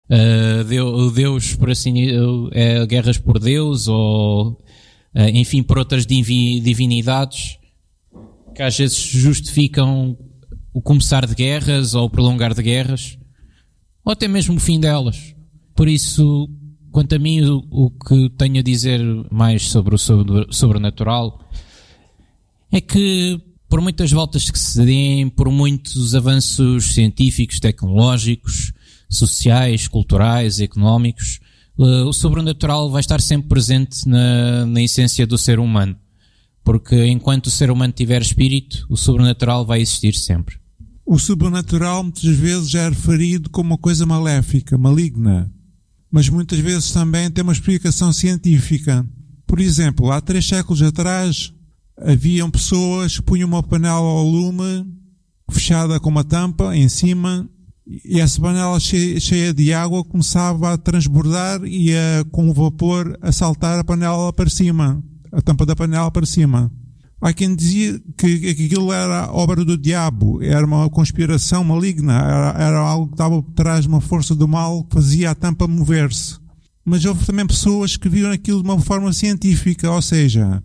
Deus, por assim, guerras por Deus ou, enfim, por outras divinidades que às vezes justificam o começar de guerras ou o prolongar de guerras ou até mesmo o fim delas. Por isso, quanto a mim, o que tenho a dizer mais sobre o sobrenatural é que por muitas voltas que se deem, por muitos avanços científicos, tecnológicos, sociais, culturais, económicos, o sobrenatural vai estar sempre presente na essência do ser humano. Porque enquanto o ser humano tiver espírito, o sobrenatural vai existir sempre. O sobrenatural muitas vezes é referido como uma coisa maléfica, maligna, mas muitas vezes também tem uma explicação científica. Por exemplo, há 3 séculos atrás, haviam pessoas que punham uma panela ao lume, fechada com uma tampa em cima, e essa panela cheia de água começava a transbordar e com o vapor a saltar a panela para cima, a tampa da panela para cima. Há quem dizia que aquilo era obra do diabo, era uma conspiração maligna, era algo que estava por trás de uma força do mal que fazia a tampa mover-se. Mas houve também pessoas que viram aquilo de uma forma científica, ou seja,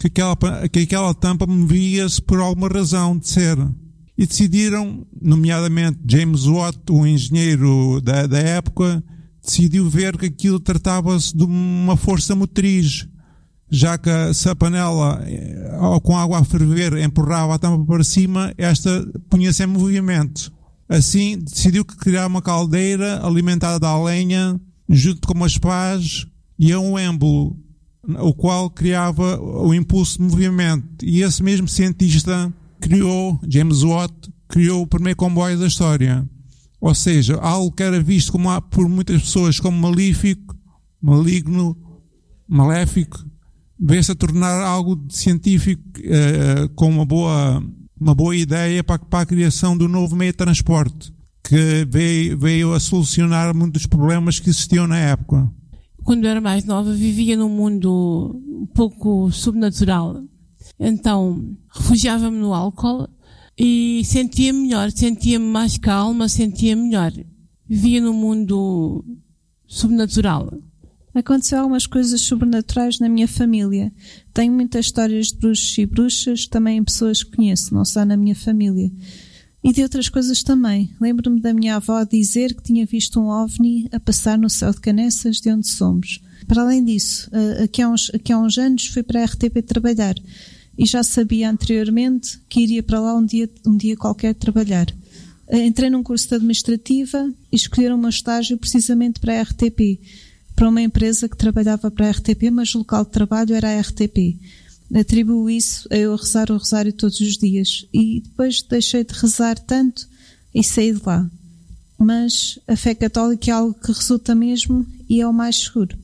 que aquela tampa movia-se por alguma razão de ser. E decidiram, nomeadamente James Watt, um engenheiro da época, decidiu ver que aquilo tratava-se de uma força motriz, já que se a panela com água a ferver empurrava a tampa para cima, esta punha-se em movimento. Assim, decidiu criar uma caldeira alimentada a lenha, junto com umas pás e a um êmbolo, o qual criava o impulso de movimento. E esse mesmo cientista James Watt, criou o primeiro comboio da história. Ou seja, algo que era visto por muitas pessoas como maléfico, maligno, maléfico, veio-se a tornar algo científico, com uma boa ideia para a criação do novo meio de transporte, que veio a solucionar muitos problemas que existiam na época. Quando eu era mais nova, vivia num mundo um pouco sobrenatural. Então, refugiava-me no álcool e sentia-me melhor, sentia-me mais calma, sentia-me melhor. Vivia num mundo sobrenatural. Aconteceu algumas coisas sobrenaturais na minha família. Tenho muitas histórias de bruxos e bruxas, também pessoas que conheço, não só na minha família. E de outras coisas também. Lembro-me da minha avó dizer que tinha visto um OVNI a passar no céu de Canessas, de onde somos. Para além disso, aqui há uns anos fui para a RTP trabalhar e já sabia anteriormente que iria para lá um dia qualquer trabalhar. Entrei num curso de administrativa e escolheram o meu estágio precisamente para a RTP, para uma empresa que trabalhava para a RTP, mas o local de trabalho era a RTP. Atribuo isso a eu rezar o rosário todos os dias e depois deixei de rezar tanto e saí de lá. Mas a fé católica é algo que resulta mesmo e é o mais seguro.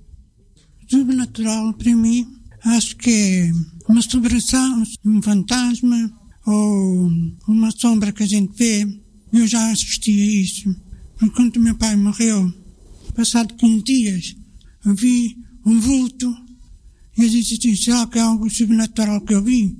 Sobrenatural, para mim, acho que é uma celebração, um fantasma ou uma sombra que a gente vê. Eu já assisti a isso. Porque quando meu pai morreu, passado 15 dias, eu vi um vulto e eu disse assim, será que é algo sobrenatural que eu vi?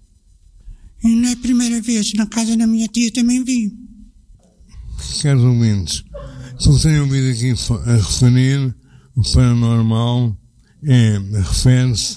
E não é a primeira vez, na casa da minha tia também vi. Caros ouvintes, como tenho ouvido aqui a referir, o paranormal refere-se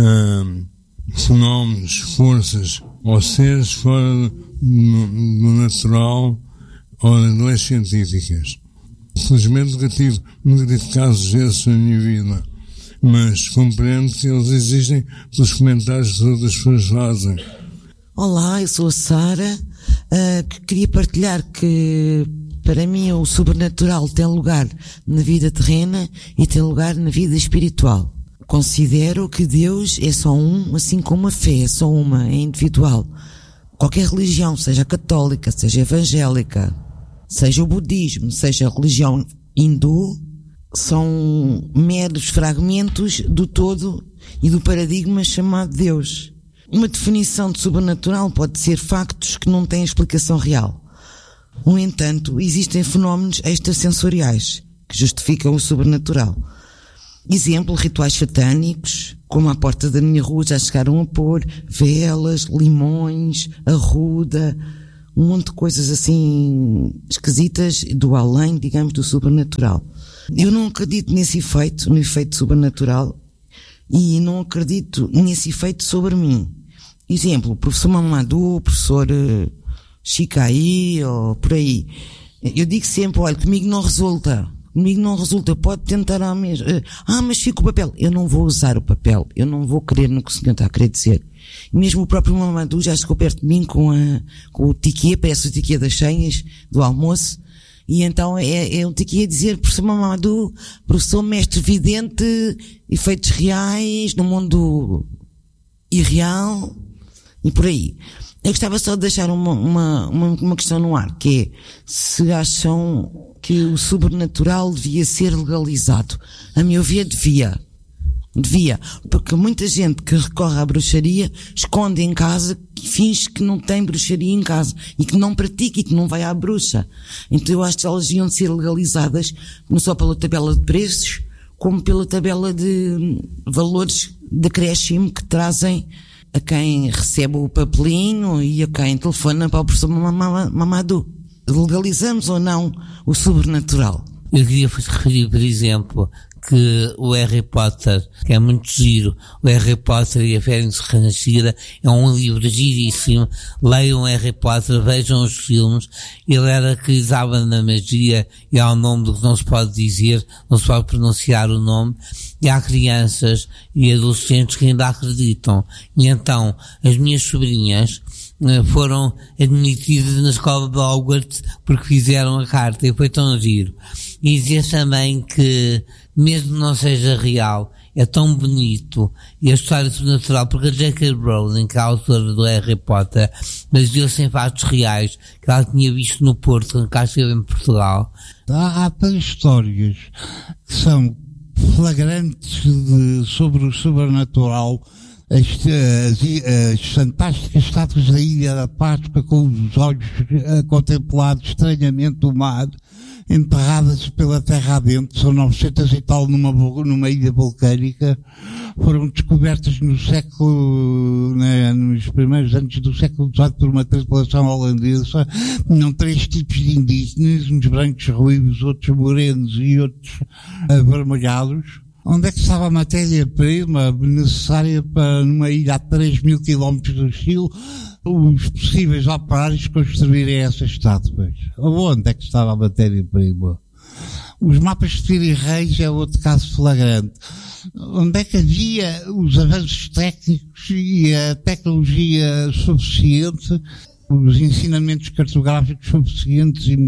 a fenómenos, forças ou seres fora do natural ou das leis científicas. Felizmente nunca tive casos desses na minha vida, mas compreendo que eles existem pelos comentários que outras pessoas fazem. Olá, eu sou a Sara, que queria partilhar que para mim o sobrenatural tem lugar na vida terrena e tem lugar na vida espiritual. Considero que Deus é só um, assim como a fé é só uma, é individual. Qualquer religião, seja católica, seja evangélica, seja o budismo, seja a religião hindu, são meros fragmentos do todo e do paradigma chamado Deus. Uma definição de sobrenatural pode ser factos que não têm explicação real. No entanto, existem fenómenos extrasensoriais que justificam o sobrenatural. Exemplo, rituais satânicos, como à porta da minha rua já chegaram a pôr velas, limões, arruda, um monte de coisas assim esquisitas do além, digamos, do sobrenatural. Eu não acredito nesse efeito, no efeito sobrenatural, e não acredito nesse efeito sobre mim. Exemplo, o professor Mamadou, o professor Chicaí, ou por aí. Eu digo sempre, olha, comigo não resulta, pode tentar ao mesmo. Mas fica o papel. Eu não vou usar o papel, eu não vou querer no que o senhor está a querer dizer. E mesmo o próprio Mamadou já chegou perto de mim com o tiquê, parece o tiquê das senhas do almoço, e então é um tiquê a dizer, professor Mamadou, professor mestre vidente, efeitos reais no mundo irreal, e por aí. Eu gostava só de deixar uma questão no ar, que é se acham que o sobrenatural devia ser legalizado. A meu ver, devia. Porque muita gente que recorre à bruxaria esconde em casa e finge que não tem bruxaria em casa e que não pratica e que não vai à bruxa. Então eu acho que elas deviam ser legalizadas não só pela tabela de preços, como pela tabela de valores de acréscimo que trazem a quem recebe o papelinho e a quem telefona para o professor Mamadou. Legalizamos ou não o sobrenatural? Eu queria referir, por exemplo, que o Harry Potter, que é muito giro, o Harry Potter e a Fênix Renascida, é um livro giríssimo. Leiam Harry Potter, vejam os filmes. Ele era acreditava na magia e há um nome do que não se pode dizer, não se pode pronunciar o nome, e há crianças e adolescentes que ainda acreditam. E então, as minhas sobrinhas foram admitidas na escola de Hogwarts porque fizeram a carta e foi tão giro. E dizer também que, mesmo que não seja real, é tão bonito, e a história sobrenatural, porque a J.K. Rowling, que é a autora do Harry Potter, baseou-se em fatos reais que ela tinha visto no Porto, quando cá esteve em Portugal. Há três histórias que são flagrantes sobre o sobrenatural. As fantásticas estátuas da Ilha da Páscoa com os olhos a contemplar estranhamente o mar, enterradas pela terra adentro, são 900 e tal numa ilha vulcânica, foram descobertas no século, nos primeiros anos do século XVIII por uma tripulação holandesa. Tinham três tipos de indígenas, uns brancos ruivos, outros morenos e outros avermelhados. Onde é que estava a matéria-prima necessária para, numa ilha a 3.000 km do Chile, os possíveis operários construírem essas estátuas? Onde é que estava a matéria-prima? Os mapas de Piri Reis é outro caso flagrante. Onde é que havia os avanços técnicos e a tecnologia suficiente, os ensinamentos cartográficos suficientes e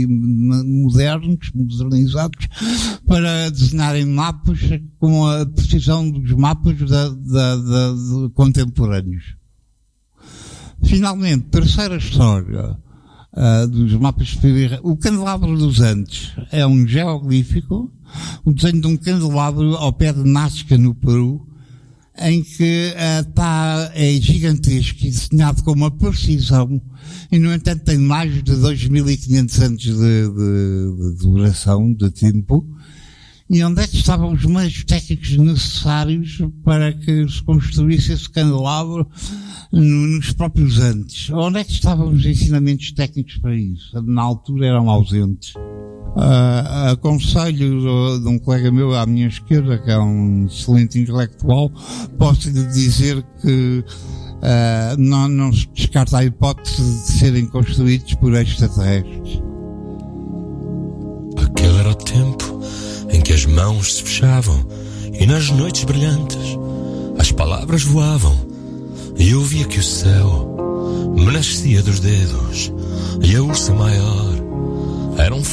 modernizados para desenharem mapas com a precisão dos mapas de contemporâneos. Finalmente, terceira história dos mapas de Piri Reis. O candelabro dos Andes é um geoglífico, o desenho de um candelabro ao pé de Nazca, no Peru, em que é gigantesco e desenhado com uma precisão, e no entanto tem mais de 2.500 anos de duração, de tempo. E onde é que estavam os meios técnicos necessários para que se construísse esse candelabro nos próprios Andes? Onde é que estavam os ensinamentos técnicos para isso? Na altura eram ausentes. Aconselho de um colega meu à minha esquerda, que é um excelente intelectual, posso lhe dizer que não se descarta a hipótese de serem construídos por extraterrestres. Aquele era o tempo em que as mãos se fechavam e nas noites brilhantes as palavras voavam, e eu via que o céu me nascia dos dedos e a ursa maior era um